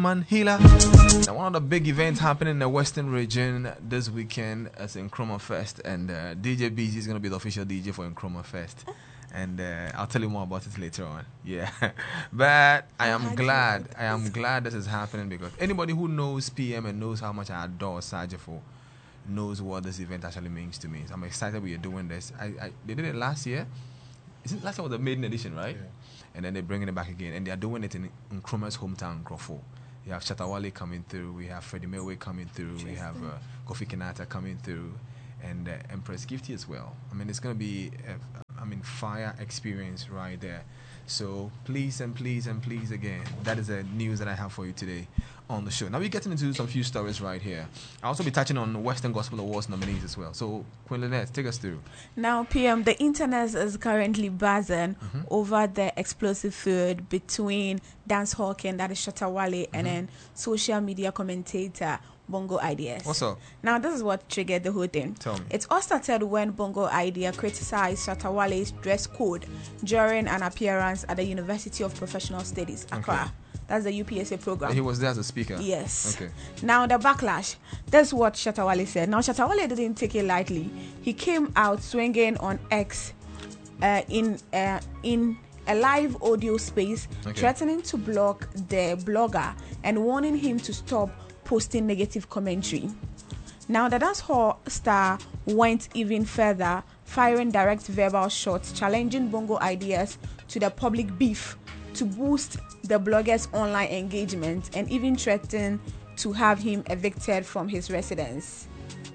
Man Healer. Now, one of the big events happening in the Western region this weekend is Nkrumah Fest, and DJ BZ is going to be the official DJ for Nkrumah Fest. And I'll tell you more about it later on. Yeah. But I am glad this is happening, because anybody who knows PM and knows how much I adore Sajafo knows what this event actually means to me. So I'm excited we are doing this. They did it last year. Last year was the maiden edition, right? Yeah. And then they're bringing it back again. And they are doing it in Nkrumah's hometown, Grofo. You have Shatawale coming through. We have Freddie Melway coming through. We have Kofi Kinata coming through. And Empress Gifty as well. I mean, it's going to be fire experience right there. So please and please and please again, that is the news that I have for you today on the show. Now we're getting into some few stories right here. I'll also be touching on Western Gospel Awards nominees as well. So Queen Lynette, take us through. Now PM, the internet is currently buzzing over the explosive feud between Dance Hawking, that is Shatawale, and then social media commentator Bongo Ideas. What's up? Now, this is what triggered the whole thing. Tell me. It all started when Bongo Idea criticized Shatawale's dress code during an appearance at the University of Professional Studies, Accra. Okay. That's the UPSA program. He was there as a speaker? Yes. Okay. Now, the backlash. That's what Shatawale said. Now, Shatawale didn't take it lightly. He came out swinging on X in a live audio space, threatening to block the blogger and warning him to stop posting negative commentary. Now, the dancehall star went even further, firing direct verbal shots, challenging Bongo Ideas to the public beef to boost the blogger's online engagement, and even threatened to have him evicted from his residence.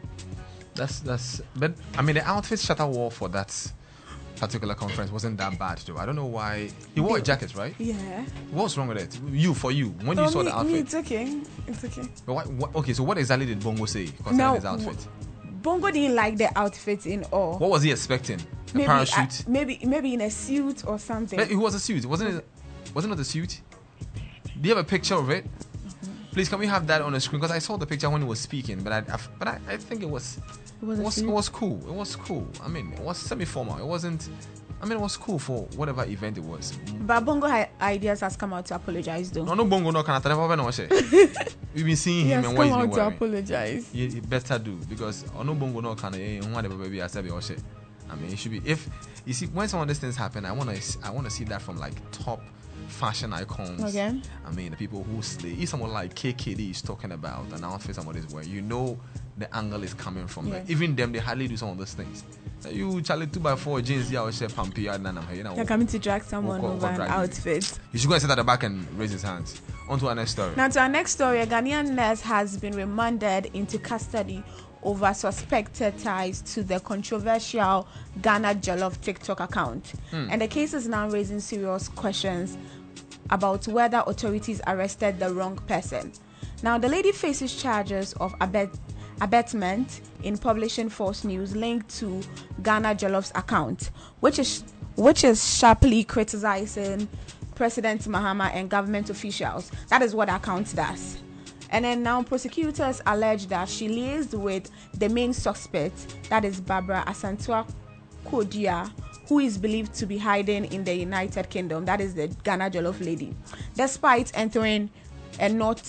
But I mean, the outfit Shatta wore for that particular conference wasn't that bad though. I don't know why he wore a jacket, right? Yeah. What's wrong with it? For you when you saw the outfit? It's okay. It's okay. But okay, so what exactly did Bongo say concerning his outfit? Bongo didn't like the outfit in all. What was he expecting? A parachute? Maybe in a suit or something. It was a suit. Wasn't it a suit? Do you have a picture of it? Please, can we have that on the screen? Because I saw the picture when he was speaking, but I think it was cool. It was cool. I mean, it was semi-formal. It wasn't. I mean, it was cool for whatever event it was. But Bongo Ideas has come out to apologize, though. No, Bongo no can We've been seeing him and what he's been wearing. He has come out to apologize. You better do, because no Bongo no can. Baby, I mean, it should be. If you see, when some of these things happen, I want to see that from like top fashion icons. Okay. I mean, the people who slay. If someone like KKD is talking about an outfit somebody's wearing, you know the angle is coming from. Yeah. Like, even them, they hardly do some of those things. You Charlie 2x4 jeans, yeah, or share pumpy, you're coming to drag someone over an outfit. You should go and sit at the back and raise his hands. On to our next story. Now, to our next story, a Ghanaian nurse has been remanded into custody over suspected ties to the controversial Ghana Jollof TikTok account. And the case is now raising serious questions about whether authorities arrested the wrong person. Now, the lady faces charges of abetment in publishing false news linked to Ghana Jollof's account, which is sharply criticizing President Mahama and government officials. That is what the account does. And then now prosecutors allege that she liaised with the main suspect, that is Barbara Asantua Kodia, who is believed to be hiding in the United Kingdom. That is the Ghana Jollof lady. Despite entering a not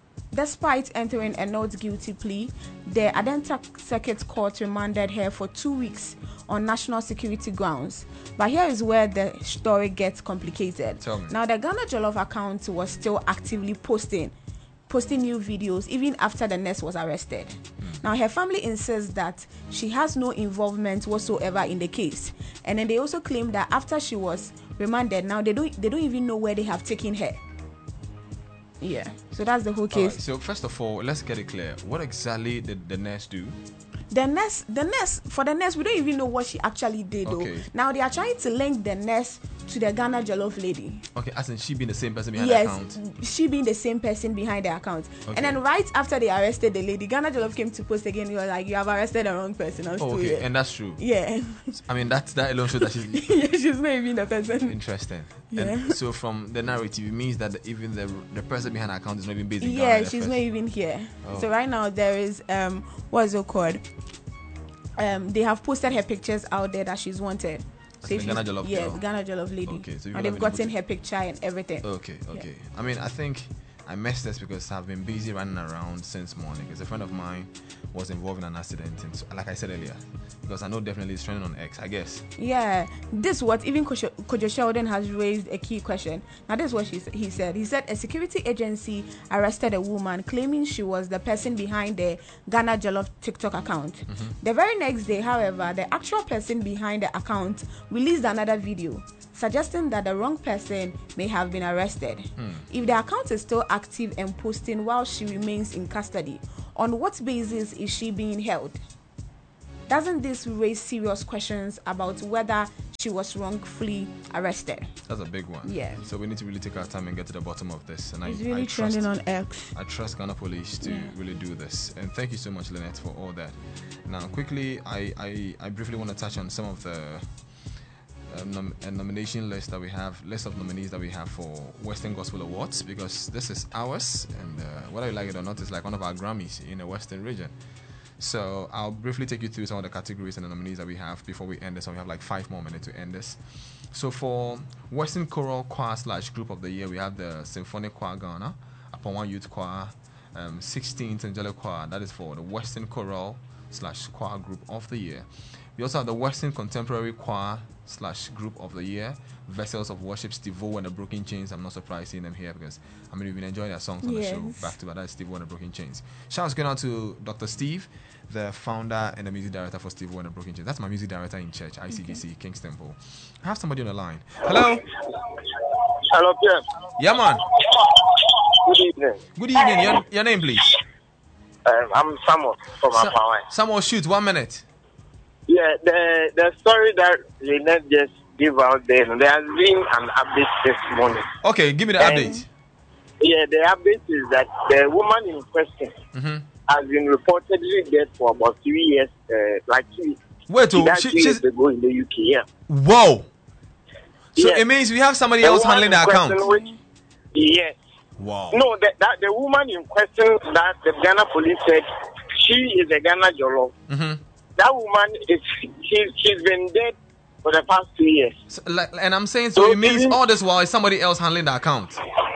guilty plea, the Adenta Circuit Court remanded her for 2 weeks on national security grounds. But here is where the story gets complicated. Now, the Ghana Jollof account was still actively posting new videos even after the nurse was arrested. Now, her family insists that she has no involvement whatsoever in the case, and then they also claim that after she was remanded, now they don't even know where they have taken her. Yeah, so that's the whole case. Right, so first of all, let's get it clear. What exactly did the nurse do? The nurse, we don't even know what she actually did, though. Now, they are trying to link the nurse to the Ghana Jollof lady. Okay, as in she being the same person behind the account? Yes, she being the same person behind the account. Okay. And then right after they arrested the lady, Ghana Jollof came to post again. You were like, you have arrested the wrong person. Okay, and that's true. Yeah. I mean, that alone shows that she's... yeah, she's not even the person. Interesting. Yeah. And so from the narrative, it means that even the person behind the account is not even based in Ghana. Yeah, she's not even here. Oh. So right now there is, what's it called? They have posted her pictures out there that she's wanted. So if Ghana Jollof, Ghana Jollof lady. Okay, so and they've gotten her picture and everything. Okay. I mean, I think I missed this because I've been busy running around since morning. Because a friend of mine was involved in an accident, and so, like I said earlier, because I know definitely it's trending on X, I guess. Yeah, this what even Kojo Sheldon has raised a key question. Now, this is what he said. He said a security agency arrested a woman claiming she was the person behind the Ghana Jollof TikTok account. The very next day, however, the actual person behind the account released another video suggesting that the wrong person may have been arrested. If the account is still active and posting while she remains in custody, on what basis is she being held? Doesn't this raise serious questions about whether she was wrongfully arrested? That's a big one. Yeah. So we need to really take our time and get to the bottom of this. And It's really trending on X. I trust Ghana Police to really do this. And thank you so much, Lynette, for all that. Now, quickly, I briefly want to touch on some of the nomination list that we have, list of nominees that we have for Western Gospel Awards, because this is ours, and whether you like it or not, it's like one of our Grammys in the Western region. So I'll briefly take you through some of the categories and the nominees that we have before we end this. So we have like 5 more minutes to end this. So for Western Choral Choir / Group of the Year, we have the Symphonic Choir Ghana, Upon One Youth Choir, 16th Angelic Choir. That is for the Western Choral / Choir Group of the Year. We also have the Western Contemporary Choir / Group of the Year, Vessels of Worship, Steve Vo and the Broken Chains. I'm not surprised seeing them here because we've been enjoying their songs on the show back to back. That's Steve Vo and the Broken Chains. Shout out going out to Dr. Steve, the founder and the music director for Steve Vo and the Broken Chains. That's my music director in church, ICBC, King's Temple. I have somebody on the line. Hello. Hello, Pierre. Yeah, man. Good evening. Good evening. Your name, please. I'm Samuel from Apawan. Samuel, shoot. 1 minute. Yeah, the story that Lynette just gave out there has been an update this morning. Okay, give me the update. Yeah, the update is that the woman in question has been reportedly dead for about 3 years, like 2 weeks. Wait, she's ago in the UK. Yeah. Whoa. So it means we have somebody else handling the account. Yes. Wow. No, the woman in question that the Ghana police said she is a Ghana Jollof. That woman she's been dead for the past 2 years. So, and I'm saying, so it means all this while is somebody else handling the account.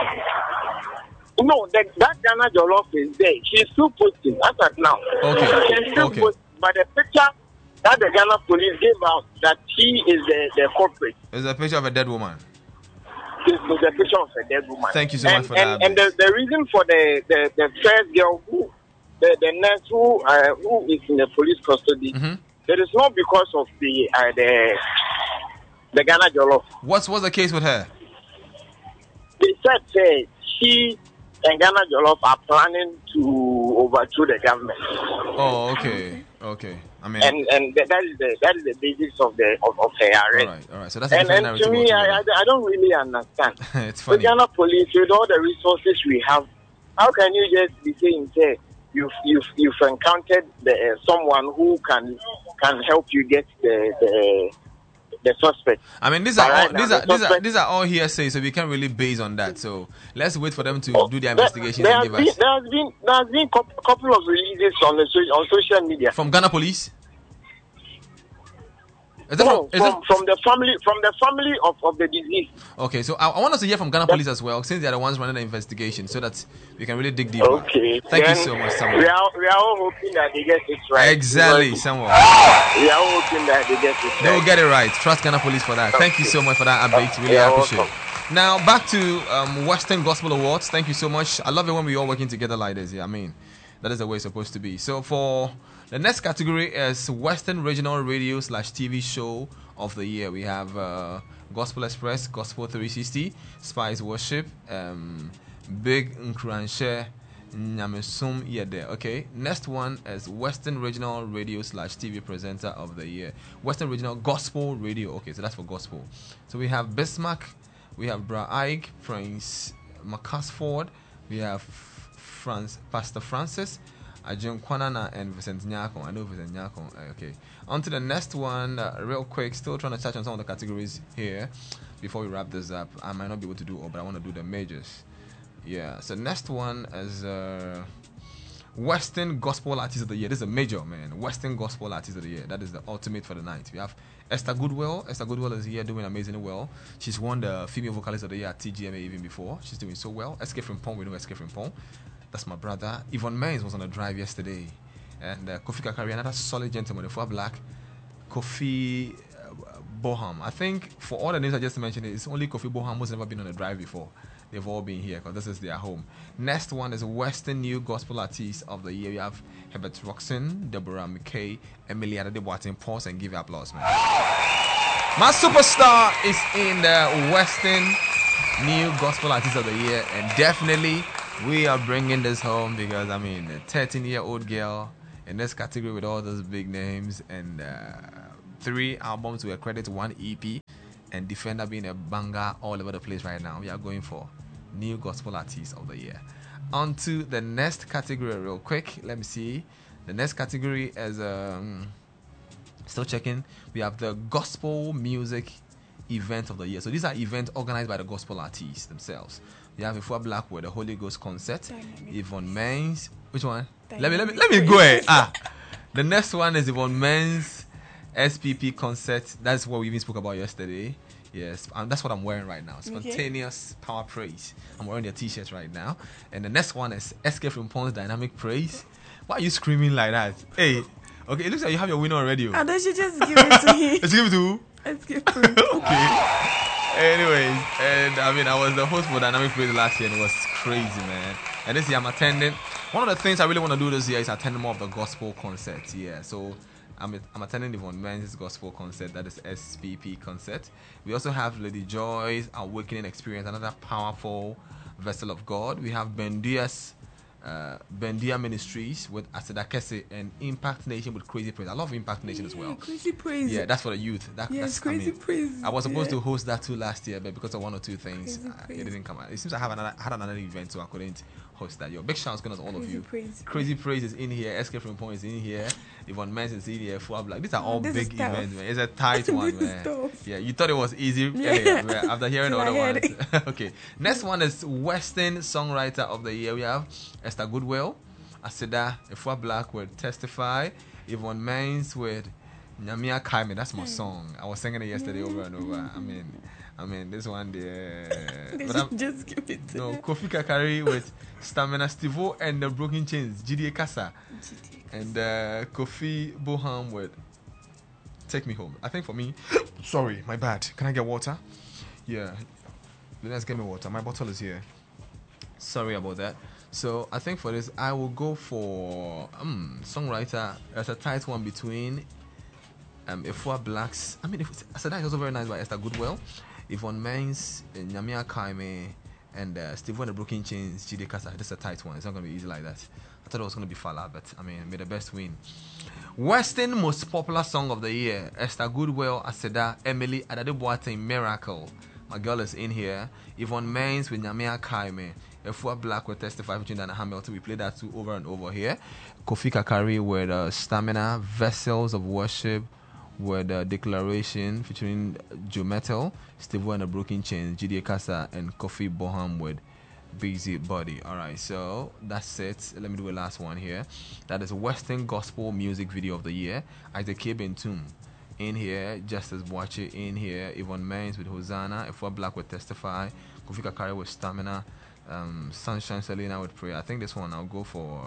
No, that Ghana Jollof is there. She's still posting as of now. Okay. She's still posting, but the picture that the Ghana police gave out that she is the culprit. It's a picture of a dead woman. It's the picture of a dead woman. Thank you so much for that. And the reason for the first girl who the nurse who is in the police custody, it is not because of the Ghana Jollof. What's the case with her? They said she and Ghana Jollof are planning to overthrow the government. Oh, okay. I mean, and that is the basis of her arrest. All right. So that's a different narrative. And to me, I don't really understand. It's funny. The Ghana police, with all the resources we have, how can you just be saying, say, you've encountered someone who can help you get the suspect? I mean, these are all hearsay, so we can't really base on that. So let's wait for them to do their investigation and give us. There has been a couple of releases on social media from Ghana police. From the family of the deceased. Okay, so I want us to hear from Ghana police as well, since they are the ones running the investigation, so that we can really dig deeper. Okay. Thank you so much, Samuel. We are all hoping that they get it right. Exactly, Samuel. We are all hoping that they get it right. They will get it right. Trust Ghana police for that. Thank you so much for that update. Really appreciate it. Now back to Western Gospel Awards. Thank you so much. I love it when we all working together like this. Yeah, I mean, that is the way it's supposed to be. So for the next category is Western Regional Radio / TV Show of the Year. We have Gospel Express, Gospel 360, Spice Worship, Big Nkranche, Nyamesum Yede. Okay, next one is Western Regional Radio / TV Presenter of the Year. Western Regional Gospel Radio. Okay, so that's for gospel. So we have Bismarck, we have Bra Ike, Prince Macasford, we have Pastor Francis, Ajim Kwanana, and Vincent Nyako. I know Vincent Nyako. Okay. On to the next one, real quick. Still trying to touch on some of the categories here before we wrap this up. I might not be able to do all, but I want to do the majors. Yeah. So next one is Western Gospel Artist of the Year. This is a major, man. Western Gospel Artist of the Year. That is the ultimate for the night. We have Esther Goodwill. Esther Goodwill is here doing amazingly well. She's won the Female Vocalist of the Year at TGMA even before. She's doing so well. Escape from Pong, we know Escape from Pong. That's my brother. Yvonne Mains was on a drive yesterday. And Kofi Kakari, another solid gentleman, the black. Kofi Boham. I think for all the names I just mentioned, it's only Kofi Boham who's never been on a drive before. They've all been here because this is their home. Next one is Western New Gospel Artist of the Year. We have Herbert Roxon, Deborah McKay, Emily Adeboateng. Pause and give applause, man. My superstar is in the Western New Gospel Artist of the Year, and definitely we are bringing this home because I mean, a 13-year-old girl in this category with all those big names and 3 albums with a credit, 1 EP, and Defender being a banger all over the place right now. We are going for New Gospel Artist of the Year. On to the next category real quick. Let me see. The next category is still checking. We have the Gospel Music Event of the Year. So these are events organized by the gospel artists themselves. You have Ifua Black with the Holy Ghost concert. Yvonne Mains. Which one? Let me go ahead. The next one is Yvonne Mains SPP concert. That's what we even spoke about yesterday. Yes, and that's what I'm wearing right now. Spontaneous Power Praise. I'm wearing their t-shirts right now. And the next one is Escape from Pond's Dynamic Praise. Why are you screaming like that? Hey, okay, it looks like you have your winner already. And then she just give it to him. Let's give it to who? Let's give it to him. Okay. Anyways, and I mean, I was the host for Dynamic Praise last year and it was crazy, man. And this year I'm attending. One of the things I really want to do this year is attend more of the gospel concerts. Yeah, so I'm attending the Yvonne Mains gospel concert, that is SPP concert. We also have Lady Joy's Awakening Experience, another powerful vessel of God. We have Bendia's Bendia Ministries with Aseda Kese and Impact Nation with Crazy Praise. I love Impact Nation as well. Crazy Praise. Yeah, that's for the youth. That's Crazy Praise. I was supposed to host that too last year, but because of one or two things, it didn't come out. It seems I had another event, so I couldn't host that. Yo, big shouts to all of you. Crazy Praise is in here. Escape from Point is in here. Yvonne Mains is in here. Fuab, like these are all big events, man. It's a tight one, man. Yeah, you thought it was easy earlier, after hearing other ones. Okay, next one is Western Songwriter of the Year. We have Esther Goodwill, Aseda Efua Black with Testify, Yvonne Mains with Nyamia Kaime. That's my song. I was singing it yesterday over and over. I mean, this one there. Just give it to No, Kofi Kakari with Stamina Stivo and the Broken Chains, GDA Casa. And Kofi Boham with Take Me Home. I think for me, sorry, my bad. Can I get water? Yeah. Let's get me water. My bottle is here. Sorry about that. So I think for this, I will go for songwriter. There's a tight one between Efua Blacks. I mean, Aseda is also very nice by Esther Goodwill. Yvonne Mains, Nyamia Kaime, and Steve and the Broken Chains, GD Casa. This is a tight one. It's not going to be easy like that. I thought it was going to be Fala, but I mean, may the best win. Western Most Popular Song of the Year. Esther Goodwill, Aseda, Emily Adeboateng, Miracle. My girl is in here. Yvonne Mains with Nyamia Kaime. Efua Black will Testify between Dana Hamilton. We play that too over and over here. Kofi Kakari with Stamina, Vessels of Worship with Declaration featuring Joe Metal, Steve and the Broken Chains, GDA Casa, and Kofi Boham with Busy Body. Alright, so that's it. Let me do a last one here. That is Western Gospel Music Video of the Year. Isaac Bentum in here, Justice Boache in here, Yvonne Mains with Hosanna, Efua Black with Testify, Kofi Kakari with Stamina, Sunshine Selena with Prayer. I think this one I'll go for.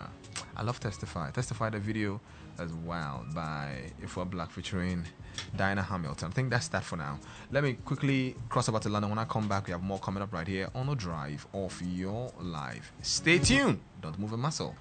I love Testify. Testify, the video as well by Efua Black featuring Diana Hamilton. I think that's that for now. Let me quickly cross over to London. When I come back, we have more coming up right here on the Drive of Your Life. Stay tuned. Don't move a muscle.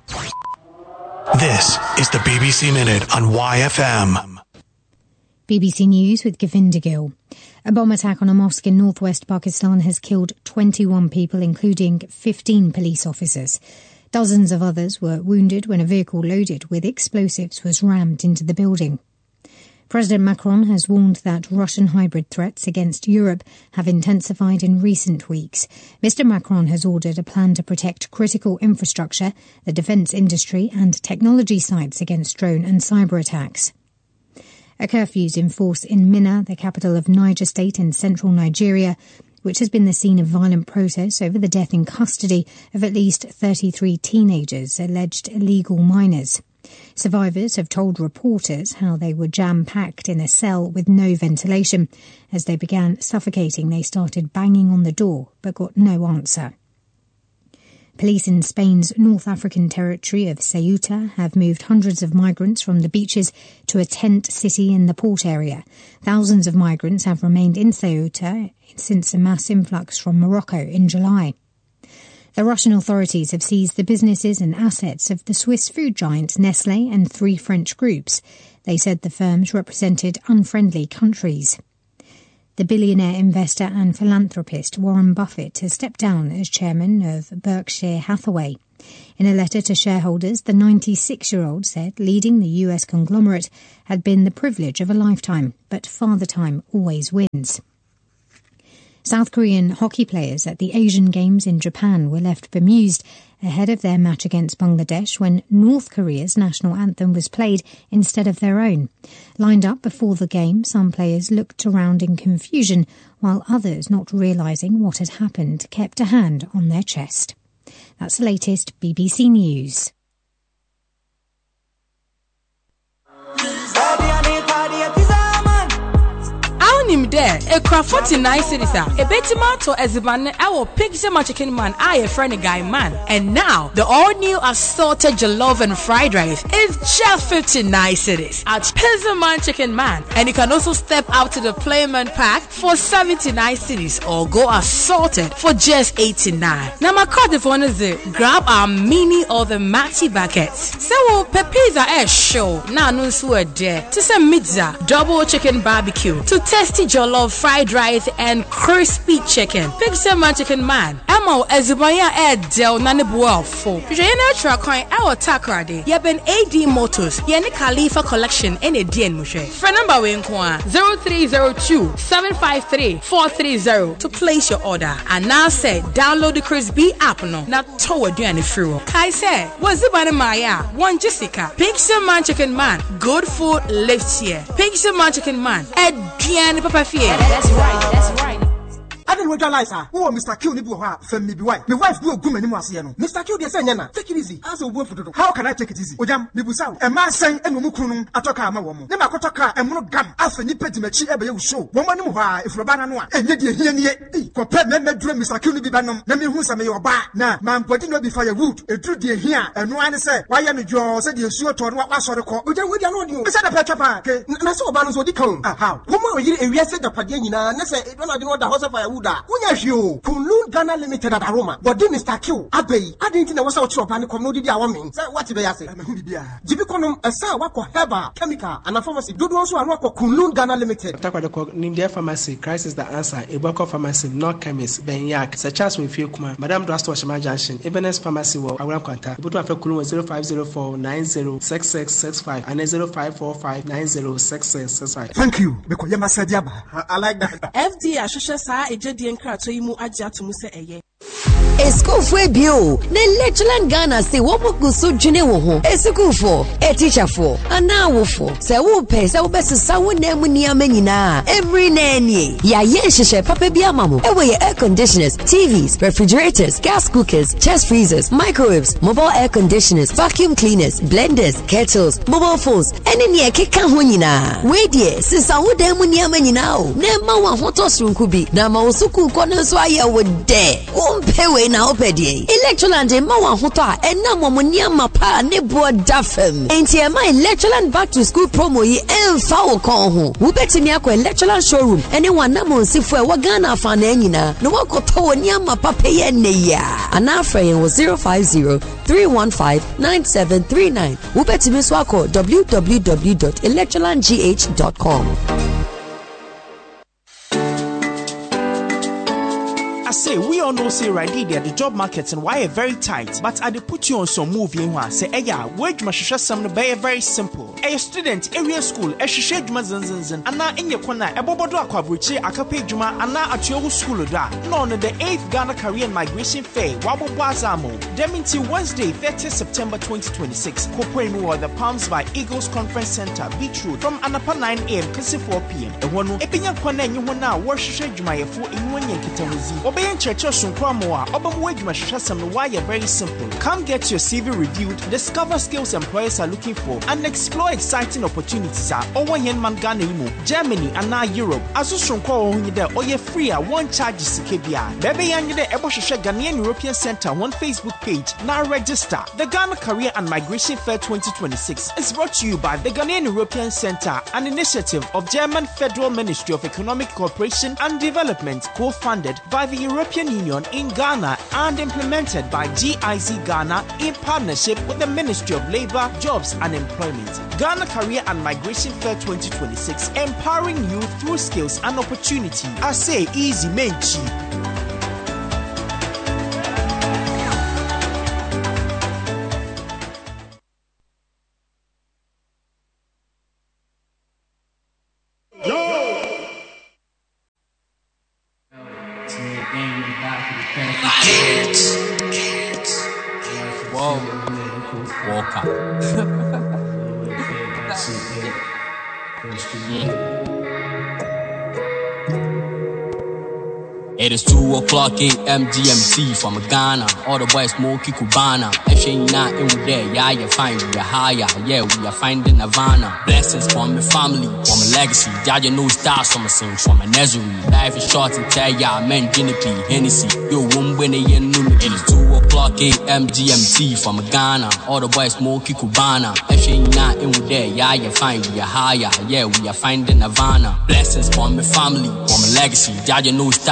This is the BBC Minute on YFM. BBC News with Govinder Gill. A bomb attack on a mosque in northwest Pakistan has killed 21 people, including 15 police officers. Dozens of others were wounded when a vehicle loaded with explosives was rammed into the building. President Macron has warned that Russian hybrid threats against Europe have intensified in recent weeks. Mr. Macron has ordered a plan to protect critical infrastructure, the defence industry and technology sites against drone and cyber attacks. A curfew's in force in Minna, the capital of Niger State in central Nigeria, which has been the scene of violent protests over the death in custody of at least 33 teenagers, alleged illegal minors. Survivors have told reporters how they were jam-packed in a cell with no ventilation. As they began suffocating, they started banging on the door, but got no answer. Police in Spain's North African territory of Ceuta have moved hundreds of migrants from the beaches to a tent city in the port area. Thousands of migrants have remained in Ceuta since a mass influx from Morocco in July. The Russian authorities have seized the businesses and assets of the Swiss food giant Nestlé and 3 French groups. They said the firms represented unfriendly countries. The billionaire investor and philanthropist Warren Buffett has stepped down as chairman of Berkshire Hathaway. In a letter to shareholders, the 96-year-old said leading the US conglomerate had been the privilege of a lifetime, but Father Time always wins. South Korean hockey players at the Asian Games in Japan were left bemused ahead of their match against Bangladesh when North Korea's national anthem was played instead of their own. Lined up before the game, some players looked around in confusion, while others, not realising what had happened, kept a hand on their chest. That's the latest BBC News. Him there, a craft 49 cities. A betimato as a man, our Pixelma chicken man, I a friend guy man. And now, the all new assorted jollof and fried rice is just 59 cities at Pixelman Chicken Man. And you can also step out to the Playman Pack for 79 cities or go assorted for just 89. Now, my card if one is it, grab our mini or the maxi buckets. So, pepizza air show. Now, no sweat there. To some pizza, double chicken barbecue. To test jollof, fried rice, and crispy chicken. Pixelman Chicken Man. Amo ezubaya air del nanibuel fo. Pijayena tracoin our takrade. Yeben AD Motors. Yeni Khalifa collection in a DN Mushe. Friend number we inquire 0302-753-430 to place your order. And now say download the Crispy app no. Now toward you and the free. Kai say was the banner Maya one Jessica. Pixelman Chicken Man. Good food lives here. Pixelman Chicken Man. Edian Papa Fear. That's right. I didn't realize her. Oh, Mr. Q, you have family be white. My wife do a good many more. Mr. Q, they say, Nana, take it easy. As a woman for the how can I take it easy? Ojam, Nibusa, a man saying, and Mukunum, Atoka, my woman. Nema Kotaka, and Monogam, after Nipetimachi, ever show. Woman, if Robana, and yet you hear, compare men, dream Mr. Q, be banum, let me who's a mayor bar. Now, man, putting up before your wood, a true dear here, and one say, why am you said you sure to what was the call? Would you know you? Said a petrapa, Naso Banus would come. How? Woman, you said the Padina, and I said, when I do not the house of fire. You Kunlun Ghana Limited at Aroma, but then Mr. Q, Abbey, I didn't know what's out of and community. I mean, what did I say? Jibiconum, a sour Heba, chemical, and a pharmacy. Do also a rock of Kunlun Ghana Limited. Nindia Pharmacy, crisis the answer, Iboko Pharmacy, no chemist, Benyak, such as we feel Kuma, Madame Drastwashima Junction, Ebenezer Pharmacy, or Aram Contact, Butu Kulum 0504 906665 and 0545 906665. Thank you, because Yama said Yaba. I like that. FD Ashasha, a Jedian Kratoimu Ajatumusa Eye. School for bio. The Lectureland Ghana say what book so june wo ho. School for a teacher for and now for. Say wo pay say wo best sawo na mu niam nyina. Every nanny. Ya hyehyehye papa bia mamo. E we air conditioners, TVs, refrigerators, gas cookers, chest freezers, microwaves, mobile air conditioners, vacuum cleaners, blenders, kettles, mobile phones. Any keka ho nyina. We die since wo dan mu niam nyina o. Na ma wa hotoso nkubi. Na ma wo suku ko no so aye wo de. Pewe na opedie Electroland ma wan hoto a ena momonia mapa ne bo dafem enti e ma Electroland back to school promo yi emfa wo kon ho wo betimi akọ Electroland showroom ene wana mo nsifo e wa Ghana fa na anyina no wakoto woni amapa peye ne ya ana afre wo 050-315-9739 wo betimi so akọ www.electrolandgh.com. say we all know say right there the job market and why very tight, but I dey put you on some move in one say wage mashasha some no be very simple. A student area school ehwehwe dwuma zenzenzen ana enye kwana ebobodo akwabrochi akape dwuma ana atuo school da no the 8th Ghana Career and Migration Fair wabobo azamo dem until Wednesday 30 September 2026 Kopoinu the Palms by Eagles Conference Center Beach Road from anapa 9 a.m. to 4 p.m. Ewono epinya kwana enye ho na wohwehwe dwumayefo enwenye nkitahozi obeyen church sunkramo a obam wage mashasha some no why very simple. Come get your CV reviewed, discover skills employers are looking for, and explore exciting opportunities at Owen Ghana, Germany, and now Europe. As you or free at one charge Sikebia. Baby Yang the Ebosha Ghanaian European Center one Facebook page. Now register. The Ghana Career and Migration Fair 2026 is brought to you by the Ghanaian European Center, an initiative of German Federal Ministry of Economic Cooperation and Development, co-funded by the European Union in Ghana and implemented by GIZ Ghana in partnership with the Ministry of Labour, Jobs and Employment. Ghana Career and Migration Fair 2026, empowering you through skills and opportunity. I say easy, made cheap. It is 2 o'clock a.m. GMT from Ghana. All the boys smoky Cubana. Ain't not in there, yeah, you find we are higher. Yeah, we are finding Nirvana. Blessings from my family, from my legacy. Jaja no stars from my sins, from my nursery. Life is short and tell ya, man, Guinea pig, Hennessy. Yo, won't win it, you know me. It is 2 o'clock a.m. GMT from Ghana. All the boys smoky Cubana. Ain't not in there, yeah, you find we are higher. Yeah, we are finding Nirvana. Blessings from my family, from my legacy. Jaja no stars.